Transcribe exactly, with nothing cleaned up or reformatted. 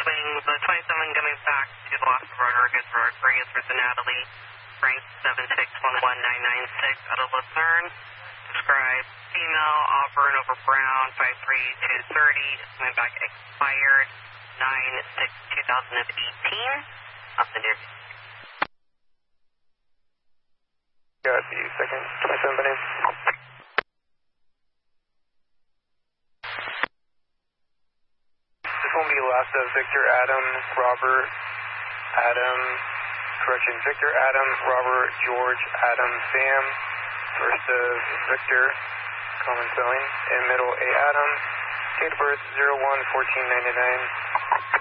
swing the twenty-seven coming back to the last road, Rodriguez, Rodriguez for the Natalie, Frank seven six one one nine nine six out of Lucerne. Describe female, offering over Brown, five three two thirty, coming back expired, nine six two thousand eighteen. Up the near. Got the second twenty-seven banana. This won't be last of Victor Adam, Robert Adam, correction, Victor Adam, Robert, George, Adam, Sam, first of Victor, common spelling, and middle A Adam, date of birth zero one fourteen ninety-nine.